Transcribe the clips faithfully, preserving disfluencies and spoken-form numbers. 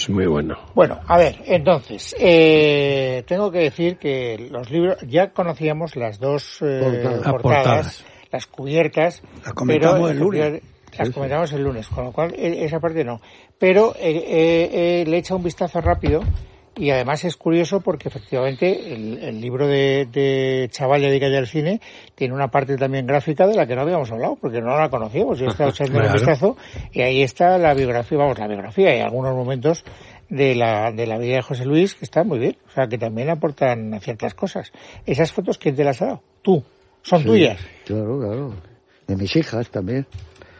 es muy bueno. Bueno, a ver, entonces, eh, tengo que decir que los libros, ya conocíamos las dos eh, portadas, portadas, portadas, las cubiertas. Las comentamos pero, el lunes. Las sí, comentamos sí. el lunes, con lo cual esa parte no. Pero eh, eh, le he echado un vistazo rápido y además es curioso porque efectivamente el, el libro de, de Chaval de Calle al Cine tiene una parte también gráfica de la que no habíamos hablado porque no la conocíamos. Yo he estado echando claro. un vistazo y ahí está la biografía, vamos, la biografía y algunos momentos de la de la vida de José Luis que están muy bien, o sea que también aportan ciertas cosas. Esas fotos, ¿quién te las ha dado? Tú. Son sí, tuyas. Claro, claro. De mis hijas también.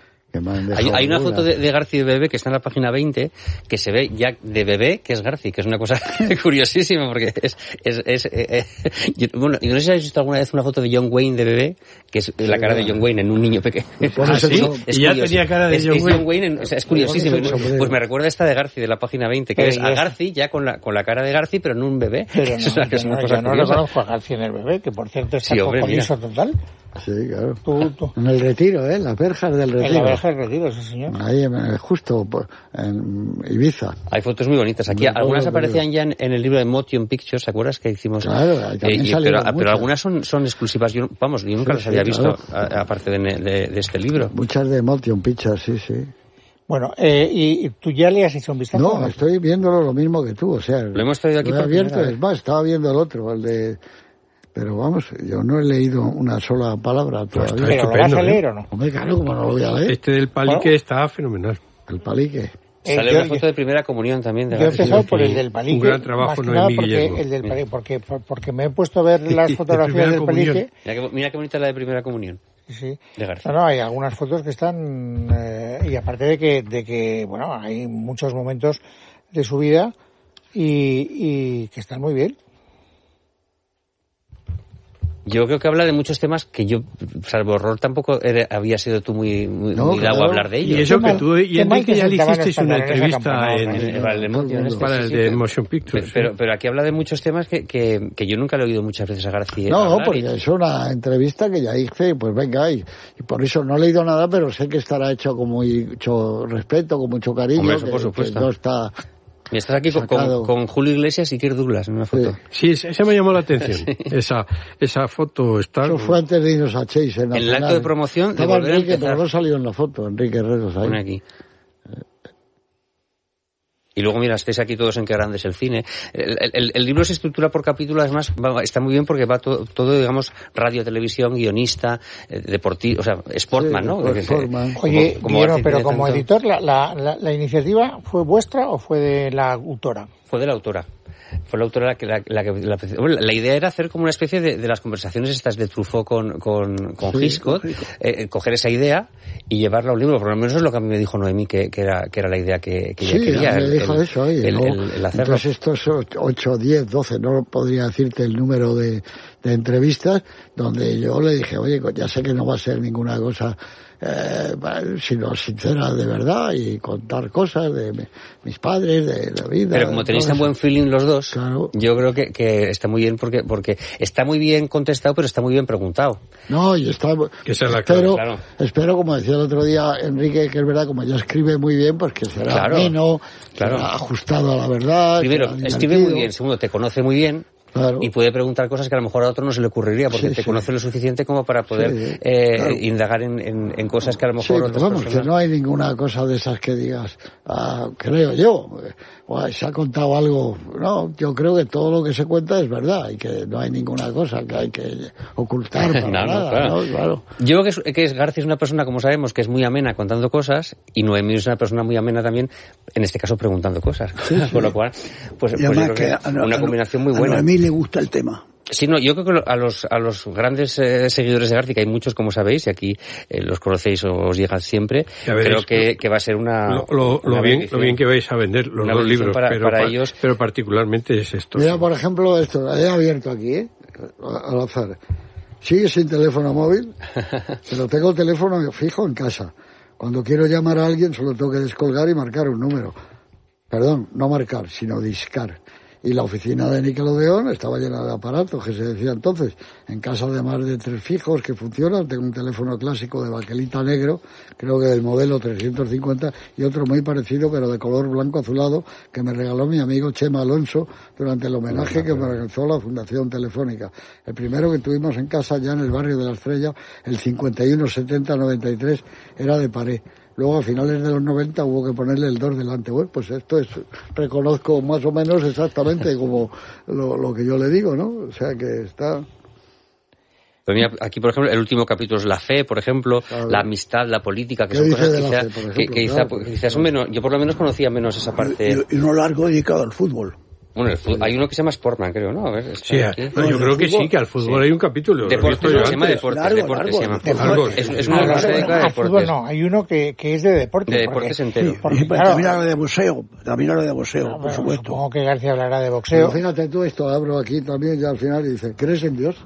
Hay, hay una foto de, de Garci de bebé que está en la página veinte que se ve ya de bebé que es Garci, que es una cosa curiosísima porque es... es, es eh, eh, yo, bueno, yo no sé si habéis visto alguna vez una foto de John Wayne de bebé, que es sí, la cara de John Wayne en un niño pequeño. Ah, ¿sí? Y ya tenía cara de es, John es Wayne. John Wayne en, o sea, es curiosísimo. Pues me recuerda esta de Garci de la página veinte, que es a Garci ya con la, con la cara de Garci, pero en un bebé. Pero no, o sea, que es una no, cosa yo no lo conozco a Garci en el bebé, que por cierto está sí, compromiso total. Sí, claro. Tú, tú. En el retiro, ¿eh? En las verjas del retiro. En la verja del retiro, sí, señor. Ahí, justo en Ibiza. Hay fotos muy bonitas. Aquí no, algunas aparecían ya en, en el libro de Motion Pictures, ¿te acuerdas que hicimos? Claro, también eh, pero, pero algunas son, son exclusivas. Yo, vamos, yo nunca sí, las había sí, visto, claro. a, aparte de, de, de este libro. Muchas de Motion Pictures, sí, sí. Bueno, eh, ¿y tú ya le has hecho un vistazo? No, estoy viéndolo lo mismo que tú, o sea... Lo hemos traído aquí por abierto, es más, estaba viendo el otro, el de... Pero vamos, yo no he leído una sola palabra todavía. ¿Pero lo vas a leer ¿eh? o no? Hombre, claro, como no lo voy a leer. Este del palique ¿Oh? está fenomenal. El palique. Eh, Sale yo, una foto de primera comunión también. De yo he empezado por el del palique. Un gran trabajo, Noemí Guillermo. El del palique, porque, porque me he puesto a ver las fotografías del palique. Mira qué, mira qué bonita la de primera comunión. Sí. De García. No, no, hay algunas fotos que están... Eh, y aparte de que, de que, bueno, hay muchos momentos de su vida y, y que están muy bien. Yo creo que habla de muchos temas que yo, salvo horror, tampoco era, había sido tú muy, muy, no, muy claro. dado a hablar de ellos. Y eso que tú y Enrique ya le hicisteis una entrevista en, en, en, para el de Motion, este, para el de Motion Pictures. Pero, pero, pero aquí habla de muchos temas que, que, que yo nunca le he oído muchas veces a García. No, hablar porque y... es una entrevista que ya hice, pues venga, y, y por eso no he leído nada, pero sé que estará hecho con mucho respeto, con mucho cariño. Hombre, eso que, por supuesto. Que no está... Y estás aquí con, con, con Julio Iglesias y Kirk Douglas en una foto. Sí, sí esa me llamó la atención. sí. Esa esa foto está... Eso fue antes de irnos a Chase. En, en el acto de promoción de Estaba volver Enrique, a empezar. Pero no salió en la foto, Enrique Herreros ahí. Pone aquí. Y luego, mira, estáis aquí todos en Qué grande es el cine. El, el, el libro se estructura por capítulos, además, va, está muy bien porque va todo, todo digamos, radio, televisión, guionista, eh, deportivo, o sea, sportman, sí, ¿no? Sportman. Como, Oye, como Guillermo, pero como tanto... editor, la, la, la, ¿la iniciativa fue vuestra o fue de la autora? Fue de la autora. Fue la autora la que la, la, la, bueno, la idea era hacer como una especie de, de las conversaciones estas de Truffaut con, con, con sí, Hitchcock, eh, coger esa idea y llevarla a un libro. Por lo menos eso es lo que a mí me dijo Noemí que, que era que era la idea que, que sí, ella quería. Sí, me dijo el, eso, oye, el, ¿no? el, el hacerlo. Entonces estos ocho, diez, doce, no podría decirte el número de, de entrevistas, donde yo le dije, oye, ya sé que no va a ser ninguna cosa eh, sino sincera de verdad y contar cosas de mi, mis padres, de la vida. Pero como tenéis tan buen feeling los dos, claro. yo creo que, que está muy bien porque porque está muy bien contestado, pero está muy bien preguntado. No, y está... Que sea la espero, claro. espero, como decía el otro día Enrique, que es verdad, como ella escribe muy bien, pues que será claro, ameno, claro. será ajustado a la verdad. Primero, escribe muy bien. Segundo, te conoce muy bien. Claro. Y puede preguntar cosas que a lo mejor a otro no se le ocurriría porque sí, te sí. conoce lo suficiente como para poder sí, eh, claro. indagar en, en, en cosas que a lo mejor sí, otras vamos, personas... que no hay ninguna cosa de esas que digas, ah, creo yo, o se ha contado algo, no, yo creo que todo lo que se cuenta es verdad y que no hay ninguna cosa que hay que ocultar para no, nada, no, claro. ¿no? Claro. Yo creo que, es, que es, García es una persona, como sabemos, que es muy amena contando cosas y Noemí es una persona muy amena también, en este caso preguntando cosas, sí, sí. Con lo cual, pues, pues yo creo que, que a, una a, combinación muy buena. A Noemí le gusta el tema. Sí, no, yo creo que a los a los grandes eh, seguidores de García, que hay muchos, como sabéis, y aquí eh, los conocéis o os llegan siempre, creo que, que va a ser una... Lo, lo, una lo, bien, lo bien que vais a vender los dos libros, para, pero, para pa, ellos... pero particularmente es esto. Mira, por ejemplo, esto, lo he abierto aquí, ¿eh? Al azar. Sigue sin teléfono móvil, pero tengo el teléfono fijo en casa. Cuando quiero llamar a alguien solo tengo que descolgar y marcar un número. Perdón, no marcar, sino discar. Y la oficina de Nickelodeon estaba llena de aparatos, que se decía entonces, en casa de más de tres fijos que funcionan. Tengo un teléfono clásico de baquelita negro, creo que del modelo trescientos cincuenta, y otro muy parecido, pero de color blanco azulado, que me regaló mi amigo Chema Alonso durante el homenaje que me organizó la Fundación Telefónica. El primero que tuvimos en casa, ya en el barrio de La Estrella, el cincuenta y uno setenta noventa y tres, era de pared. Luego, a finales de los noventa, hubo que ponerle el dos delante. Bueno, pues esto es, reconozco más o menos exactamente como lo, lo que yo le digo, ¿no? O sea que está... Pero mira, aquí, por ejemplo, el último capítulo es la fe, por ejemplo, claro. La amistad, la política, que son cosas que, quizá, fe, ejemplo, que, que claro, quizá, quizá son menos... Yo por lo menos conocía menos esa parte... Y, y uno largo dedicado al fútbol. Bueno, el fútbol, hay uno que se llama Sportman, creo, ¿no? A ver, sí, no, yo creo que sí, que al fútbol sí. Hay un capítulo. Deportes, se llama Deportes, largo, Deportes largo, se llama. Largo, es, es una cosa de Deportes. Fútbol no, hay uno que, que es de deportes. De deportes entero. Sí, porque, claro, también habla de boxeo, también habla de boxeo, no, por bueno, supuesto. Supongo que García hablará de boxeo. Pero fíjate tú, esto abro aquí también ya al final y dice, ¿crees en Dios?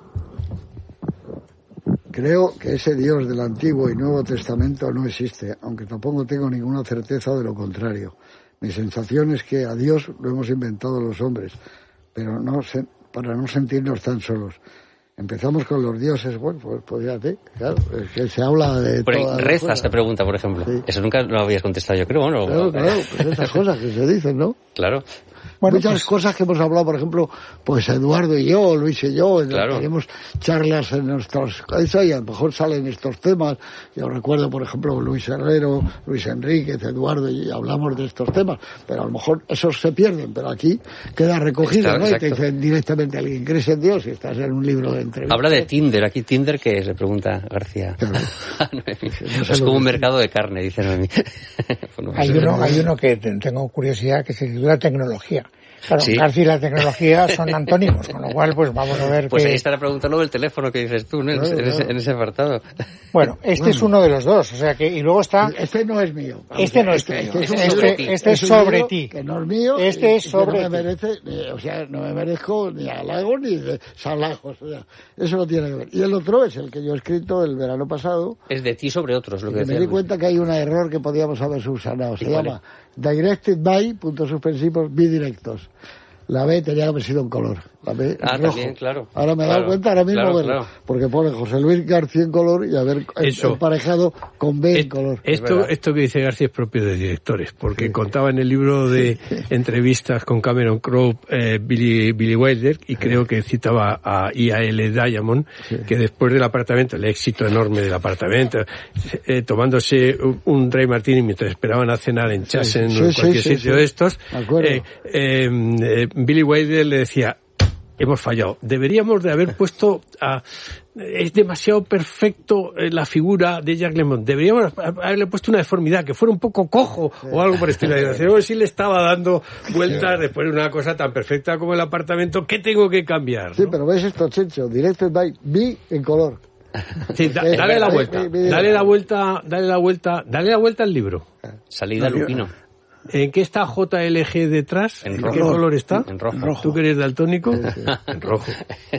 Creo que ese Dios del Antiguo y Nuevo Testamento no existe, aunque tampoco tengo ninguna certeza de lo contrario. Mi sensación es que a Dios lo hemos inventado los hombres, pero no se, para no sentirnos tan solos. Empezamos con los dioses, bueno, pues, pues fíjate, claro, es que se habla de... Por ahí, rezas, te pregunta, por ejemplo. Sí. Eso nunca lo habías contestado, yo creo, ¿no? Claro, claro, pues esas cosas que se dicen, ¿no? Claro. Bueno, muchas pues, cosas que hemos hablado, por ejemplo, pues Eduardo y yo, Luis y yo, claro. Tenemos charlas en nuestras cabezas y a lo mejor salen estos temas. Yo recuerdo, por ejemplo, Luis Herrero, Luis Enríquez, Eduardo, y hablamos de estos temas, pero a lo mejor esos se pierden, pero aquí queda recogido, ¿no? Exacto. Y te dicen directamente, ¿alguien crees en Dios? Y estás en un libro de entrevistas. Habla de Tinder, aquí Tinder, ¿qué es? Le pregunta García. Claro. no, no es como un mercado de carne, dicen a mí. bueno, hay, uno, hay uno que tengo curiosidad, que se titula Tecnología. Claro, ¿sí? García y la tecnología son antónimos, con lo cual, pues vamos a ver. Pues que... ahí está la pregunta luego del teléfono que dices tú, ¿no? Claro, en, claro. Ese, en ese apartado. Bueno, este bueno. es uno de los dos, o sea que, y luego está. Este no es mío. Este no es este, tuyo. Este, este, este, este, este es sobre ti. Que no es mío. Este es sobre no me merece, o sea, no me merezco ni halagos ni salajos, o sea, eso no tiene que ver. Y el otro es el que yo he escrito el verano pasado. Es de ti sobre otros, lo que, que me di cuenta que hay un error que podíamos haber subsanado. Se llama Directed by, puntos suspensivos, bidirectos. La B tenía que haber sido en color. La B ah, en rojo. También, claro. Ahora me he claro, dado cuenta ahora mismo, claro, verlo, claro. porque pone José Luis García en color y haber Eso. emparejado con B en color. Esto, esto que dice García es propio de directores, porque sí. contaba en el libro de entrevistas con Cameron Crowe, eh, Billy, Billy Wilder, y creo que citaba a I A L Diamond, sí. que después del apartamento, el éxito enorme del apartamento, eh, tomándose un, un Dry Martini mientras esperaban a cenar en Chasen sí, o en sí, cualquier sí, sitio sí, de estos, eh, eh, eh, Billy Wilder le decía, hemos fallado. Deberíamos de haber puesto a... Es demasiado perfecto la figura de Jack Lemmon. Deberíamos haberle puesto una deformidad, que fuera un poco cojo sí. o algo por el estilo. A ver si le estaba dando vueltas sí. después de una cosa tan perfecta como el apartamento. ¿Qué tengo que cambiar? Sí, ¿no? Pero ves esto, Chencho. Directed by B en color. Sí, da, dale la vuelta. Dale la vuelta, dale la vuelta, dale la vuelta al libro. Salida Lupino. ¿En qué está J L G detrás? En, ¿En rojo. qué color está? En rojo. ¿Tú que eres daltónico? Sí, sí. En rojo.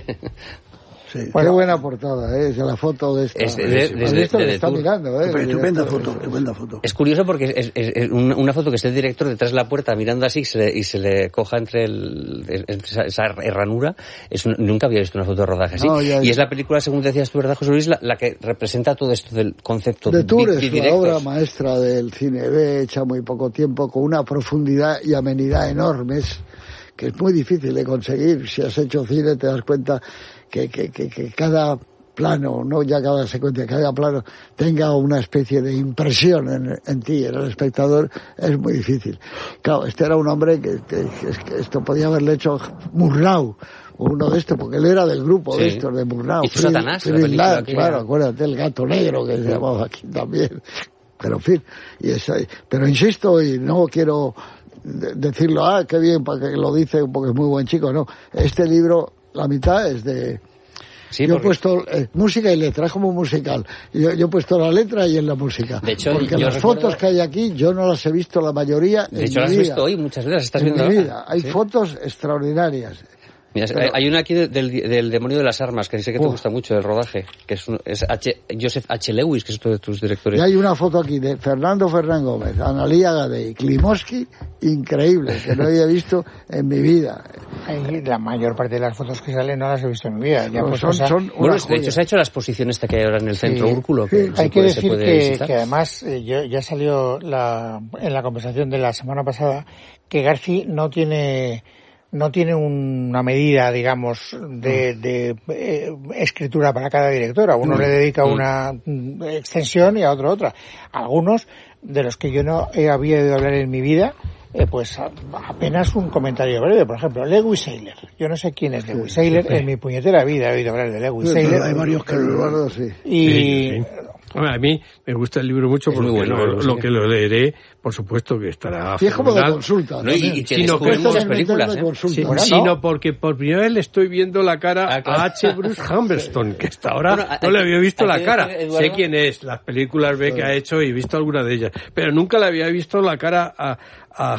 Sí. Bueno, qué buena portada, ¿eh? Es la foto de esta. Es de, de, de, de, esto de, de de está mirando, ¿eh? Estupenda foto, estupenda foto. Es curioso porque es, es, es una foto que está el director detrás de la puerta mirando así y se le, y se le coja entre el, esa, esa ranura. Es un, nunca había visto una foto de rodaje así. No, ya, ya. Y es la película, según decías tú, ¿verdad, José Luis? La, la que representa todo esto del concepto de Tour. Es una obra maestra del cine B, hecha muy poco tiempo, con una profundidad y amenidad enormes, que es muy difícil de conseguir. Si has hecho cine te das cuenta que, que, que, que cada plano, no ya cada secuencia, cada plano tenga una especie de impresión en, en ti, en el espectador, es muy difícil. Claro, este era un hombre que, que, que esto podía haberle hecho Murnau, o uno de estos, porque él era del grupo sí. de estos, de Murnau. Hizo Satanás, la película, claro, acuérdate, el gato negro que se llamaba aquí también. Pero en fin, y eso, pero insisto, y no quiero decirlo, ah, qué bien, porque lo dice porque es muy buen chico, no. Este libro, la mitad es de... Sí, yo porque... he puesto eh, música y letra, es como musical. Yo, yo he puesto la letra y en la música. De hecho, porque las recuerdo... fotos que hay aquí, yo no las he visto la mayoría. De hecho, las has visto hoy muchas veces, estás en viendo mi ahora. vida. Hay ¿sí? fotos extraordinarias. Mira, pero, hay una aquí del, del demonio de las armas, que sé que te uh, gusta mucho, del rodaje, que es, un, es H, Joseph H. Lewis, que es otro de tus directores. Y hay una foto aquí de Fernando Fernán Gómez, Analía Gadey, Klimovsky, increíble, que no había visto en mi vida. Hay, la mayor parte de las fotos que salen no las he visto en mi vida. Ya pues son, cosa... son bueno, de hecho se ha hecho la exposición esta que hay ahora en el centro sí, Úrculo. Que sí. Hay que puede, decir que, que además, eh, yo, ya salió la, en la conversación de la semana pasada, que Garci no tiene... no tiene una medida, digamos, de, de eh, escritura para cada director. A uno mm. le dedica una extensión y a otro otra. Algunos, de los que yo no he había oído hablar en mi vida, eh, pues a, apenas un comentario breve. Por ejemplo, Lewis Sayler. Yo no sé quién es Lewis Sayler. En mi puñetera vida he oído hablar de Lewis sí, Sayler. Hay varios que lo sí. Y... Sí, sí. A mí me gusta el libro mucho porque bueno, lo, lo que lo leeré, por supuesto que estará sí, es como de consulta. No, y, y que sino que muchas películas, ¿eh? Sí, ¿no? Sino porque por primera vez le estoy viendo la cara ah, claro. a H. Bruce Humberstone, que hasta ahora bueno, no le había visto la cara. Sé quién es, las películas B que ha hecho y he visto alguna de ellas, pero nunca le había visto la cara a, a,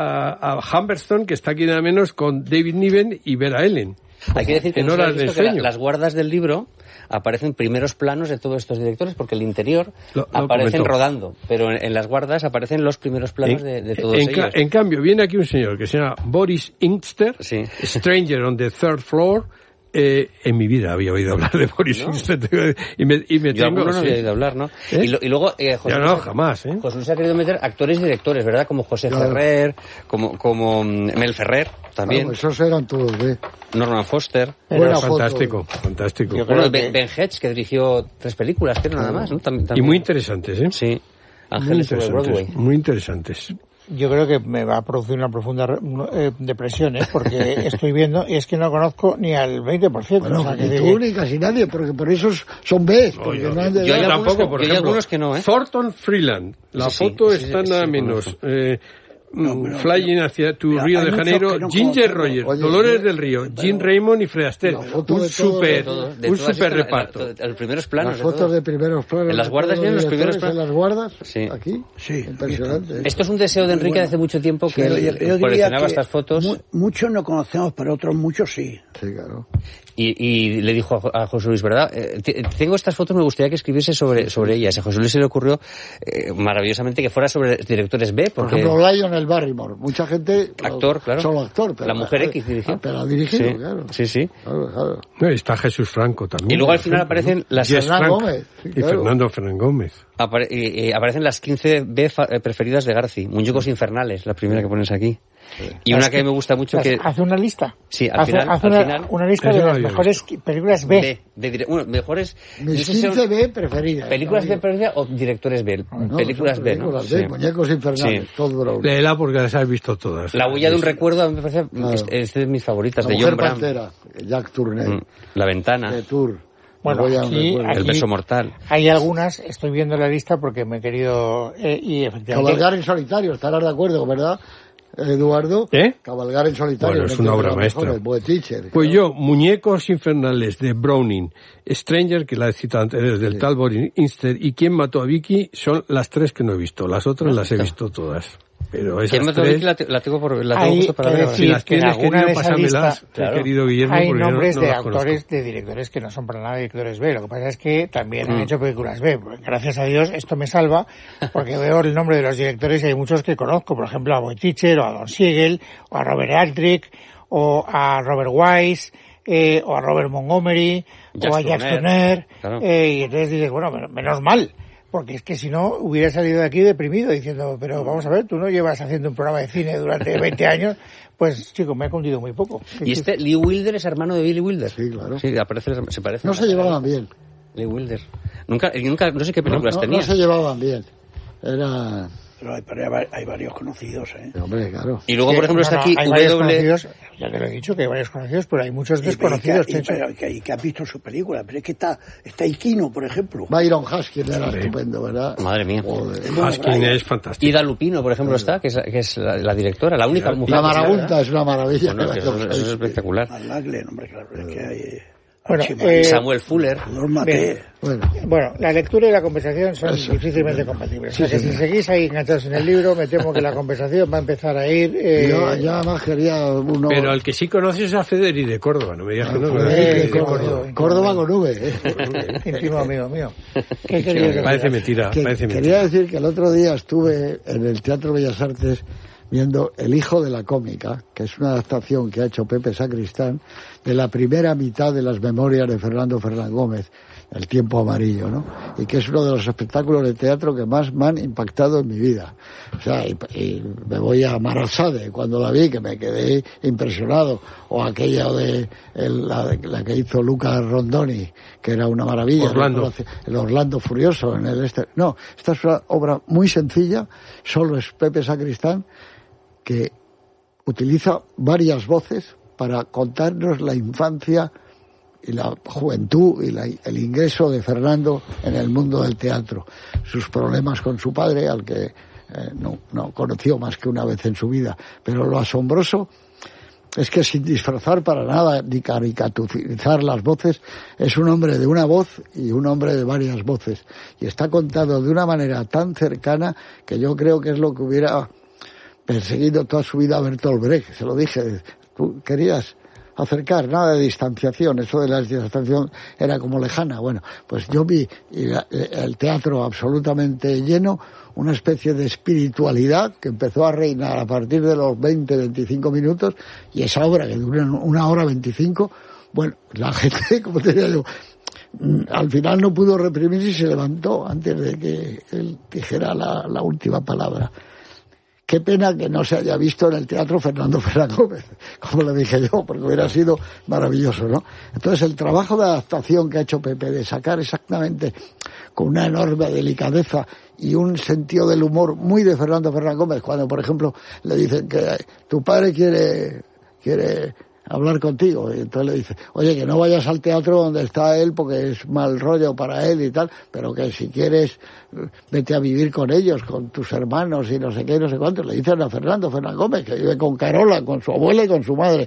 a, a Humberstone, que está aquí nada menos con David Niven y Vera Ellen. Hay que decir que, no has visto que la, las guardas del libro aparecen primeros planos de todos estos directores porque el interior lo, lo aparecen comentó. rodando, pero en, en las guardas aparecen los primeros planos en, de, de todos en ellos. Ca- en cambio, viene aquí un señor que se llama Boris Inkster, sí. Stranger on the Third Floor. Eh, en mi vida había oído hablar de Boris ¿No? Inkster y me, y me Yo tengo... no sí. había oído hablar, ¿no? ¿Eh? Y, lo, y luego... Eh, José ya no, jamás, ¿eh? José Luis ha querido meter actores y directores, ¿verdad? Como José claro. Ferrer, como, como Mel Ferrer, también. Claro, esos eran todos, ¿eh? Norman Foster. Bueno, fantástico, foto. fantástico. Yo creo que Ben, Ben Hedges, que dirigió tres películas, pero nada más, ¿no? También, también. Y muy interesantes, ¿eh? Sí. Ángeles sobre Broadway. Muy interesantes. Yo creo que me va a producir una profunda eh, depresión, ¿eh? Porque estoy viendo y es que no conozco ni al veinte por ciento. Bueno, o sea, ni tú ni casi nadie, porque por eso son B. No, yo, no de... yo, yo tampoco, por que, ejemplo, hay algunos que no, ¿eh? Thornton Freeland, la sí, foto sí, está sí, nada sí, menos... Eh, No, pero, Flying hacia tu mira, Río de Janeiro, no Ginger Rogers, Oye, Dolores del Río, Jim Raymond y Fred Astaire. Un super, un super reparto. Los primeros planos. Las fotos de, de primeros planos. En las guardas vienen los primeros planos. En las guardas, sí. Aquí. Sí. Impresionante. Esto es un deseo de Enrique bueno. de hace mucho tiempo que sí, él yo coleccionaba estas fotos. Mu- muchos no conocemos, pero otros muchos sí. Sí, claro. Y, y le dijo a, a José Luis, ¿verdad? Eh, t- tengo estas fotos, me gustaría que escribiese sobre, sobre ellas. A José Luis se le ocurrió eh, maravillosamente que fuera sobre directores B. Porque... Por ejemplo, Lionel Barrymore. Mucha gente... Actor, claro. Solo actor. Pero la Mujer X dirigió. Pero ha dirigido, sí, claro. Sí, sí. Claro, claro. No, está Jesús Franco también. Y luego al final aparecen ¿no? las... Yes, Fernando Gómez. Sí, y claro. Fernando Fernán Gómez. Apare- y, y aparecen las quince B fa- preferidas de Garci. Muñecos Infernales, la primera que pones aquí. Sí. Y una que, que me gusta mucho que... ¿Hace una lista? Sí, al hace, final... Hace al una, final una lista de las mejores visto. películas B. B de dire- bueno, mejores... Mis quince B preferidas. ¿Películas B preferidas o directores B? No, no, películas B, ¿no? Películas B, sí. Muñecos Infernales, sí. Todo bravo. Léela porque las has visto todas. La huella de un recuerdo, a mí me parece... Claro. Es, es de mis favoritas, la de John Brown. Pantera, Jack Tourneur. Mm. La Ventana. De Tour. Bueno, aquí, aquí El beso mortal. Hay algunas, estoy viendo la lista porque me he querido... Eh, y efectivamente... Cabalgar en solitario, estarás de acuerdo, ¿verdad? Eduardo, ¿Eh? Cabalgar en solitario. Bueno, es una obra maestra. Teacher, pues claro. yo, Muñecos Infernales de Browning, Stranger, que la he citado antes, desde el sí. tal Boris Inkster, y Quién mató a Vicky, son las tres que no he visto. Las otras las he visto todas. Pero esas ¿Quién mató tres... a Vicky? La, te, la tengo por la tengo hay justo para que ver. decir si las que tienes, en alguna querido, de esa pásamelas, lista, claro, querido Guillermo, hay porque nombres no, no de las actores, conozco. de directores que no son para nada directores B. Lo que pasa es que también mm. han hecho películas B. Gracias a Dios esto me salva, porque veo el nombre de los directores y hay muchos que conozco. Por ejemplo, a Boy Teacher, o a Don Siegel, o a Robert Aldrich, o a Robert Wise, eh, o a Robert Montgomery, Jack o a Jack Turner. Claro. Eh, y entonces dices, bueno, menos mal. Porque es que si no, hubiera salido de aquí deprimido diciendo, pero vamos a ver, tú no llevas haciendo un programa de cine durante veinte años, pues chico, me ha cundido muy poco. ¿Y este Lee Wilder es hermano de Billy Wilder? Sí, claro. Sí, aparece, se parece. No se llevaban bien. Lee Wilder. Nunca, nunca, no sé qué películas no, no, tenía. No se llevaban bien. Era... Pero hay, hay, hay varios conocidos, ¿eh? Hombre, claro. Y luego, sí, por ejemplo, no, está aquí no, hay W. conocidos, ya te lo he dicho, que hay varios conocidos, pero hay muchos desconocidos. Y, y, pero, que, que has visto sus películas, pero es que está, está Iquino, por ejemplo. Byron Haskin era sí. estupendo, ¿verdad? Madre mía. Haskin es fantástico. Ida Lupino, por ejemplo, está, que es, que es la, la directora, la única la, mujer. La marabunta es una maravilla. Bueno, que eso, eso es espectacular. Al Lagle, hombre, claro, es que hay... Bueno, eh, Samuel Fuller. Los maté. Bueno. bueno, la lectura y la conversación son Eso. difícilmente compatibles. Sí, o sea, sí, que sí. Si seguís ahí enganchados en el libro, me temo que la conversación va a empezar a ir... Eh... Yo, yo además quería uno... Pero al que sí conoces es a Federico de Córdoba, no me digas que no. Eh, Córdoba, Córdoba con V. Eh. Íntimo amigo mío. ¿Qué querías decir? Parece mentira, que, parece mentira. Quería decir que el otro día estuve en el Teatro Bellas Artes viendo El hijo de la cómica, que es una adaptación que ha hecho Pepe Sacristán de la primera mitad de las memorias de Fernando Fernán Gómez, El tiempo amarillo, ¿no? Y que es uno de los espectáculos de teatro que más me han impactado en mi vida. O sea, y, y me voy a Marasade cuando la vi, que me quedé impresionado. O aquella de el, la, la que hizo Luca Rondoni, que era una maravilla. Orlando. El Orlando Furioso en el este. No, esta es una obra muy sencilla, solo es Pepe Sacristán, que utiliza varias voces para contarnos la infancia y la juventud y la, el ingreso de Fernando en el mundo del teatro, sus problemas con su padre, al que eh, no, no conoció más que una vez en su vida. Pero lo asombroso es que, sin disfrazar para nada ni caricaturizar las voces, es un hombre de una voz y un hombre de varias voces, y está contado de una manera tan cercana que yo creo que es lo que hubiera perseguido toda su vida a Bertolt Brecht. Se lo dije, tú querías acercar, nada de distanciación, eso de la distanciación era como lejana. Bueno, pues yo vi el teatro absolutamente lleno, una especie de espiritualidad que empezó a reinar a partir de los veinte, veinticinco minutos, y esa obra que dura una hora veinticinco, bueno, la gente, como te digo yo, al final no pudo reprimirse y se levantó antes de que él dijera la, la última palabra. Qué pena que no se haya visto en el teatro Fernando Fernán Gómez, como le dije yo, porque hubiera sido maravilloso, ¿no? Entonces, el trabajo de adaptación que ha hecho Pepe, de sacar exactamente con una enorme delicadeza y un sentido del humor muy de Fernando Fernán Gómez, cuando, por ejemplo, le dicen que tu padre quiere, quiere hablar contigo, y entonces le dice, oye, que no vayas al teatro donde está él porque es mal rollo para él y tal, pero que si quieres vete a vivir con ellos, con tus hermanos y no sé qué, no sé cuánto. Le dicen a Fernando Fernán Gómez, que vive con Carola, con su abuela y con su madre,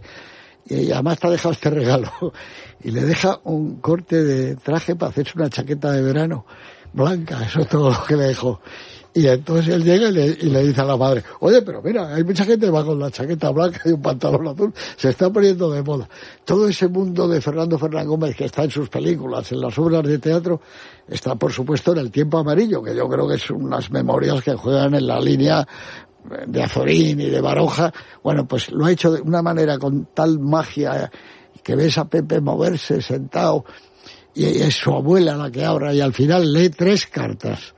y además te ha dejado este regalo, y le deja un corte de traje para hacerse una chaqueta de verano blanca, eso es todo lo que le dejó. Y entonces él llega y le, y le dice a la madre, oye, pero mira, hay mucha gente que va con la chaqueta blanca y un pantalón azul, se está poniendo de moda. Todo ese mundo de Fernando Fernán Gómez que está en sus películas, en las obras de teatro, está por supuesto en El tiempo amarillo, que yo creo que son unas memorias que juegan en la línea de Azorín y de Baroja. Bueno, pues lo ha hecho de una manera con tal magia que ves a Pepe moverse sentado y es su abuela la que habla, y al final lee tres cartas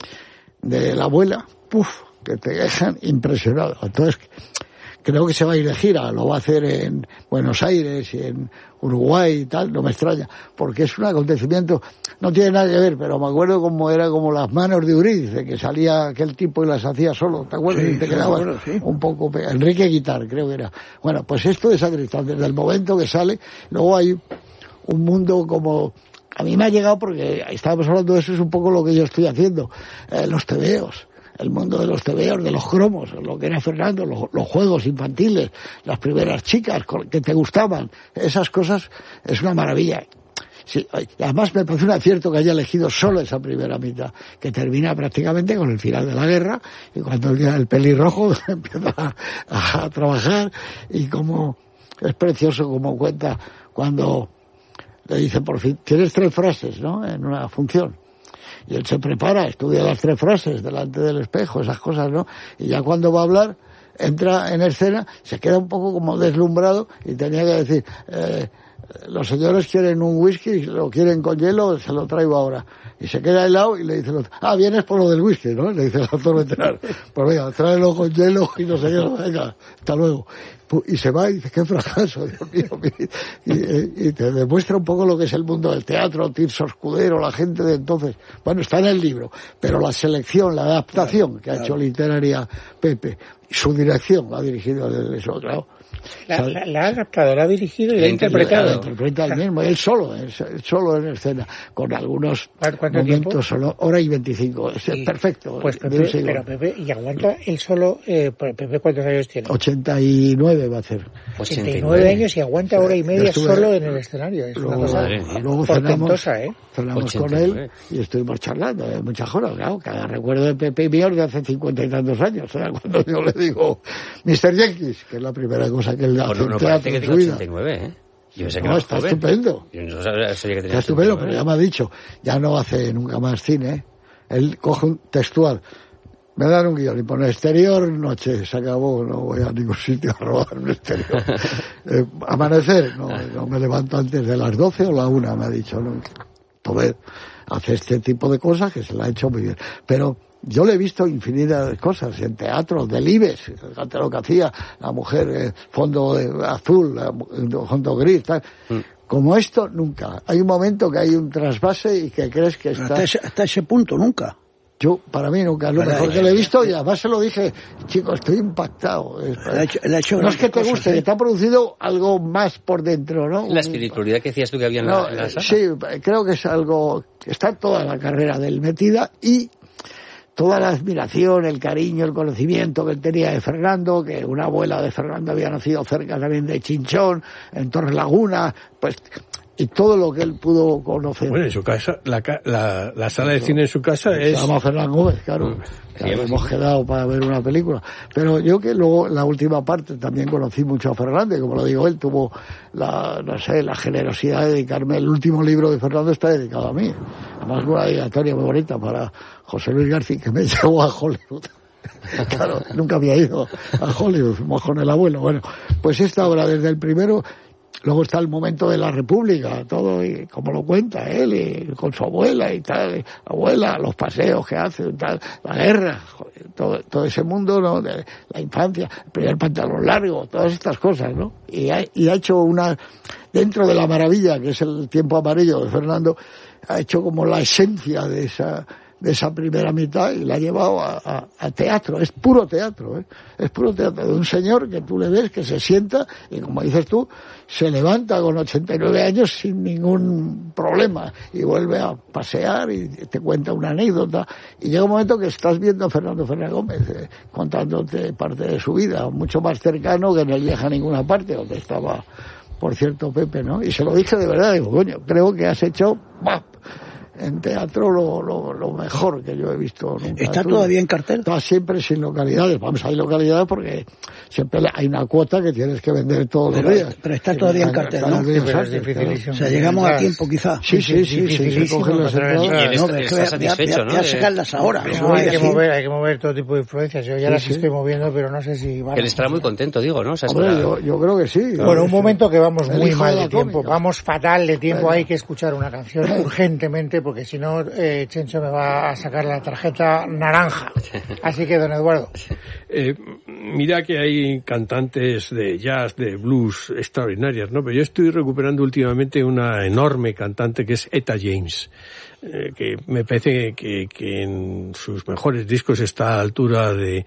de la abuela, puf, que te dejan impresionado. Entonces, creo que se va a ir de gira, lo va a hacer en Buenos Aires y en Uruguay y tal, no me extraña, porque es un acontecimiento, no tiene nada que ver, pero me acuerdo cómo era como las manos de Eurídice, que salía aquel tipo y las hacía solo, ¿te acuerdas? Sí, y te quedabas bueno, sí. un poco, Enrique Guitar, creo que era. Bueno, pues esto de Sacristán, desde el momento que sale, luego hay un mundo como... A mí me ha llegado porque estábamos hablando de eso, es un poco lo que yo estoy haciendo, eh, los tebeos, el mundo de los tebeos, de los cromos, lo que era Fernando, los, los juegos infantiles, las primeras chicas que te gustaban, esas cosas, es una maravilla. Sí, además me parece un acierto que haya elegido solo esa primera mitad, que termina prácticamente con el final de la guerra, y cuando el, el pelirrojo empieza a, a trabajar, y como es precioso como cuenta cuando le dice, por fin, tienes tres frases, ¿no?, en una función. Y él se prepara, estudia las tres frases delante del espejo, esas cosas, ¿no? Y ya cuando va a hablar, entra en escena, se queda un poco como deslumbrado y tenía que decir, eh, los señores quieren un whisky, lo quieren con hielo, se lo traigo ahora. Y se queda helado y le dice el otro, ah, vienes por lo del whisky, ¿no? Le dice el actor veterano, pues venga, tráelo con hielo y no sé qué, venga, hasta luego. Y se va y dice, qué fracaso, Dios mío. Y, y, y te demuestra un poco lo que es el mundo del teatro, Tirso Escudero, la gente de entonces. Bueno, está en el libro, pero la selección, la adaptación claro, que ha claro. hecho literaria Pepe, su dirección la ha dirigido el eso, claro. La, la, la ha adaptado, la ha dirigido y la ha interpretado. La interpreta él mismo, él solo, él solo en escena, con algunos momentos solo, hora y veinticinco, es sí. perfecto. Pues Pepe, pero Pepe, y aguanta él solo, eh, Pepe, ¿cuántos años tiene? ochenta y nueve nueve va a hacer. ochenta y nueve años y aguanta hora y media estuve, solo en el escenario. Es luego, una cosa luego cenamos, ¿eh? cenamos con él y estuvimos charlando de muchas horas. Claro, cada recuerdo de Pepe mío de hace cincuenta y tantos años. Era cuando yo le digo mister Jenkins, que es la primera cosa que él hace no, no, en teatro que en su vida. ochenta y nueve, ¿eh? Yo sé que no, está joven. Estupendo. Yo no sabía, sabía que tenía está estupendo, pero ya me ha dicho, ya no hace nunca más cine. Él coge un textual. Me dan un guión y pone exterior, noche, se acabó, no voy a ningún sitio a robar un exterior. eh, amanecer, no, no me levanto antes de las doce o la una, me ha dicho. ¿No? Entonces, hace este tipo de cosas que se la ha hecho muy bien. Pero yo le he visto infinidad de cosas en teatro, Delibes, fíjate lo que hacía, la mujer, eh, fondo eh, azul, eh, fondo gris, tal. Mm. Como esto, nunca. Hay un momento que hay un trasvase y que crees que está... Hasta ese, hasta ese punto, nunca. Yo, para mí nunca, es lo mejor que le he visto y además se lo dije, chico, estoy impactado. Le ha hecho, le ha hecho no es que te cosas, guste, ¿eh? Que te ha producido algo más por dentro, ¿no? La espiritualidad que decías tú que había en, no, la, en la sala. Sí, creo que es algo, está toda la carrera de él metida y toda la admiración, el cariño, el conocimiento que él tenía de Fernando, que una abuela de Fernando había nacido cerca también de Chinchón, en Torres Laguna, pues... y todo lo que él pudo conocer. Bueno, en su casa, la, la, la sala de cine en su casa es... Se llama Fernán Gómez, claro. Sí, hemos quedado para ver una película. Pero yo que luego, la última parte, también conocí mucho a Fernando, y como lo digo, él tuvo la, no sé, la generosidad de dedicarme, el último libro de Fernando está dedicado a mí. Además, una dedicatoria muy bonita para José Luis García, que me llevó a Hollywood. Claro, nunca había ido a Hollywood, fuimos con el abuelo. Bueno, pues esta obra, desde el primero... Luego está el momento de la República, todo, y como lo cuenta él, y con su abuela y tal, abuela, los paseos que hace, y tal, la guerra, joder, todo, todo ese mundo, ¿no? De la infancia, el primer pantalón largo, todas estas cosas, ¿no? Y ha, y ha hecho una, dentro de la maravilla, que es el tiempo amarillo de Fernando, ha hecho como la esencia de esa, de esa primera mitad y la ha llevado a, a, a teatro, es puro teatro, ¿eh? Es puro teatro de un señor que tú le ves que se sienta y como dices tú, se levanta con ochenta y nueve años sin ningún problema y vuelve a pasear y te cuenta una anécdota y llega un momento que estás viendo a Fernando Fernández Gómez eh, contándote parte de su vida, mucho más cercano que en el viaje a ninguna parte donde estaba, por cierto, Pepe, ¿no? Y se lo dije de verdad, digo, coño, creo que has hecho ¡bap! En teatro lo, lo, lo mejor que yo he visto nunca. ¿Está Tú, todavía en cartel? Está siempre sin localidades. Vamos, hay localidades porque siempre hay una cuota que tienes que vender todos pero, los días. Pero está todavía en cartel, ¿no? Sí, pero es dificilísimo. O sea, llegamos a tiempo quizá. Sí, sí, sí, sí, sí, se cogen las entradas. No, está satisfecho, ¿no? Voy a sacarlas ahora. No, hay que mover, hay que mover todo tipo de influencias. Yo ya sí, las sí. estoy moviendo, pero no sé si... Él estará muy contento, digo, ¿no? O sea, Hombre, yo, yo creo que sí. Bueno, un momento que vamos muy mal de tiempo. Vamos fatal de tiempo. Hay que escuchar una canción urgentemente porque si no... Eh, Chencho me va a sacar la tarjeta naranja. Así que, don Eduardo. Eh, mira que hay cantantes de jazz, de blues extraordinarias, ¿no? Pero yo estoy recuperando últimamente una enorme cantante que es Etta James, eh, que me parece que, que en sus mejores discos está a la altura de,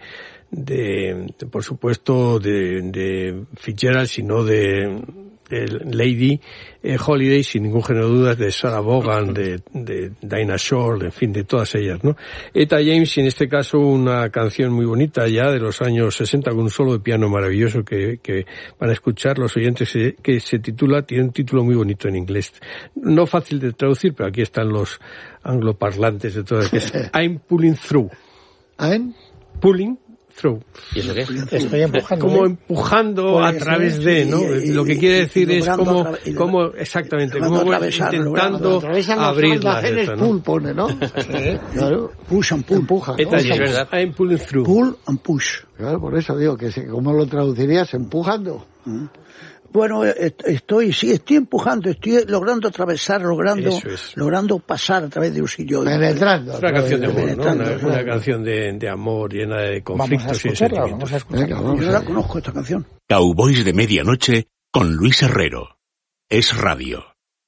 de, de por supuesto, de, de Fitzgerald, sino de... el Lady eh, Holiday, sin ningún género de dudas, de Sarah Vaughan, de, de Dinah Shore, en fin, de todas ellas, ¿no? Etta James, y en este caso una canción muy bonita ya de los años sesenta con un solo de piano maravilloso que, que van a escuchar los oyentes, que, que se titula, tiene un título muy bonito en inglés. No fácil de traducir, pero aquí están los angloparlantes de todas, que es I'm Pulling Through. I'm Pulling Through. ¿Y eso qué es? Estoy empujando. Como ¿eh? empujando pues, a través de, ¿no? Y, y, lo que quiere decir es como, como exactamente, como intentando abrir la cesta, ¿no? Pull pone, ¿no? Sí. Claro. Push and pull. Empuja, ¿no? Esta es verdad. I'm pulling through. Pull and push. Claro, por eso digo que ¿cómo lo traducirías? Empujando. Mm. Bueno, estoy, sí, estoy empujando, estoy logrando atravesar, logrando, es. logrando pasar a través de un sitio. Penetrando. Es una canción de amor, ¿no? Una, una canción de, de amor llena de conflictos vamos a y sentimientos. Vamos a escucharla. Venga, vamos Yo la a... conozco esta canción. Cowboys de Medianoche con Luis Herrero. Es Radio.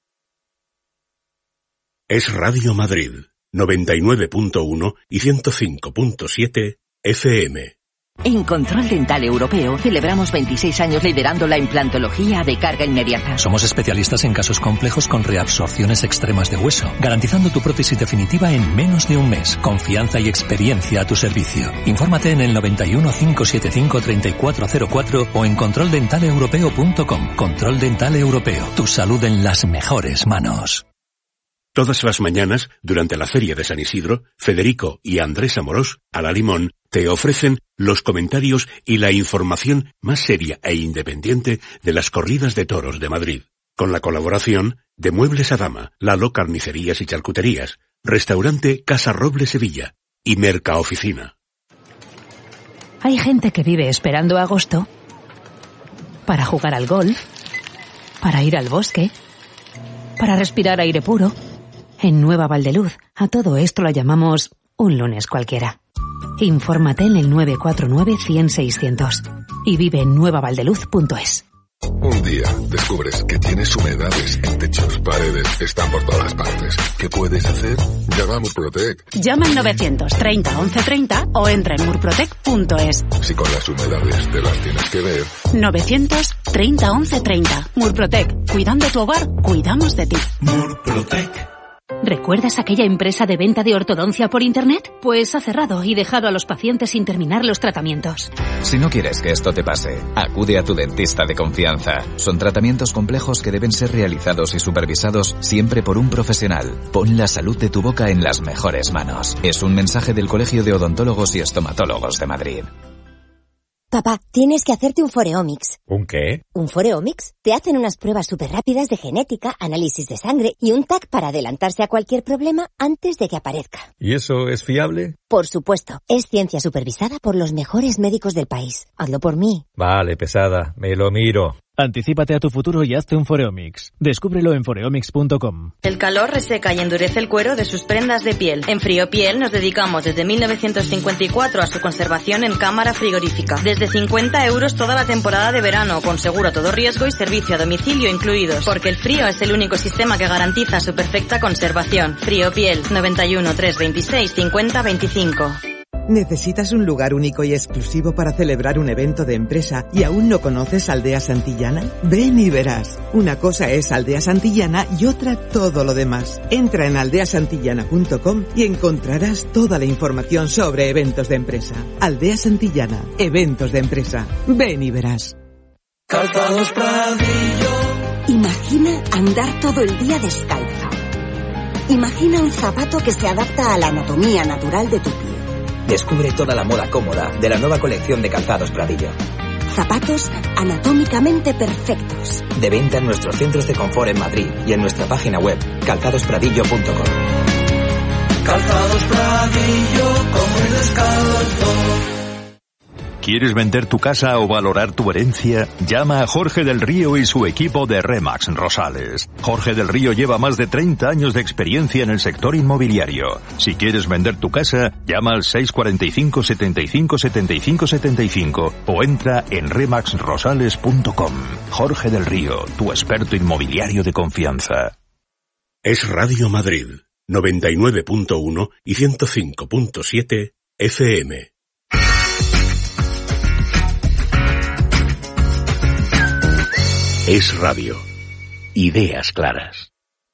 Es Radio Madrid, noventa y nueve punto uno y ciento cinco punto siete F M. En Control Dental Europeo celebramos veintiséis años liderando la implantología de carga inmediata. Somos especialistas en casos complejos con reabsorciones extremas de hueso, garantizando tu prótesis definitiva en menos de un mes. Confianza y experiencia a tu servicio. Infórmate en el noventa y uno, cinco setenta y cinco, treinta y cuatro cero cuatro o en control dental europeo punto com. Control Dental Europeo. Tu salud en las mejores manos. Todas las mañanas, durante la Feria de San Isidro, Federico y Andrés Amorós, a la Limón, te ofrecen los comentarios y la información más seria e independiente de las corridas de toros de Madrid. Con la colaboración de Muebles Adama, Lalo Carnicerías y Charcuterías, Restaurante Casa Roble Sevilla y Mercaoficina. Hay gente que vive esperando agosto para jugar al golf, para ir al bosque, para respirar aire puro. En Nueva Valdeluz, a todo esto lo llamamos un lunes cualquiera. Infórmate en el nueve cuatro nueve, cien, seiscientos y vive en nueva valdeluz punto es. Un día descubres que tienes humedades en techos, paredes, están por todas partes. ¿Qué puedes hacer? Llama a Murprotec. Llama al novecientos treinta, once treinta o entra en murprotec punto es. Si con las humedades te las tienes que ver. novecientos treinta, once treinta. Murprotec. Cuidando tu hogar, cuidamos de ti. Murprotec. ¿Recuerdas aquella empresa de venta de ortodoncia por Internet? Pues ha cerrado y dejado a los pacientes sin terminar los tratamientos. Si no quieres que esto te pase, acude a tu dentista de confianza. Son tratamientos complejos que deben ser realizados y supervisados siempre por un profesional. Pon la salud de tu boca en las mejores manos. Es un mensaje del Colegio de Odontólogos y Estomatólogos de Madrid. Papá, tienes que hacerte un Foreomics. ¿Un qué? ¿Un Foreomics? Te hacen unas pruebas súper rápidas de genética, análisis de sangre y un T A C para adelantarse a cualquier problema antes de que aparezca. ¿Y eso es fiable? Por supuesto. Es ciencia supervisada por los mejores médicos del país. Hazlo por mí. Vale, pesada. Me lo miro. Anticípate a tu futuro y hazte un Foreomics. Descúbrelo en foreomics punto com. El calor reseca y endurece el cuero de sus prendas de piel. En Friopiel nos dedicamos desde mil novecientos cincuenta y cuatro a su conservación en cámara frigorífica. Desde cincuenta euros toda la temporada de verano, con seguro a todo riesgo y servicio a domicilio incluidos. Porque el frío es el único sistema que garantiza su perfecta conservación. Friopiel, noventa y uno, trescientos veintiséis, cincuenta, veinticinco. ¿Necesitas un lugar único y exclusivo para celebrar un evento de empresa y aún no conoces Aldea Santillana? Ven y verás. Una cosa es Aldea Santillana y otra todo lo demás. Entra en aldea santillana punto com y encontrarás toda la información sobre eventos de empresa. Aldea Santillana, eventos de empresa. Ven y verás. Calzados Pradillo. Imagina andar todo el día descalza. Imagina un zapato que se adapta a la anatomía natural de tu pie. Descubre toda la moda cómoda de la nueva colección de Calzados Pradillo. Zapatos anatómicamente perfectos. De venta en nuestros centros de confort en Madrid y en nuestra página web calzados pradillo punto com. Calzados Pradillo, como el descalzo. ¿Quieres vender tu casa o valorar tu herencia? Llama a Jorge del Río y su equipo de Remax Rosales. Jorge del Río lleva más de treinta años de experiencia en el sector inmobiliario. Si quieres vender tu casa, llama al seis cuarenta y cinco, setenta y cinco, setenta y cinco, setenta y cinco o entra en remax rosales punto com. Jorge del Río, tu experto inmobiliario de confianza. Es Radio Madrid, noventa y nueve punto uno y ciento cinco punto siete F M. Es Radio. Ideas claras.